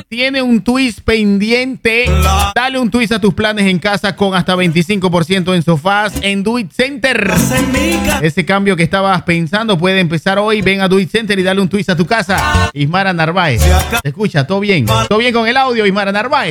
tiene un twist pendiente. Dale un twist a tus planes en casa con hasta 25% en sofás en Do It Center. Ese cambio que estabas pensando puede empezar hoy. Ven a Do It Center y dale un twist a tu casa. Ismara Narváez. Escucha, todo bien. Todo bien con el audio, Ismara Narváez.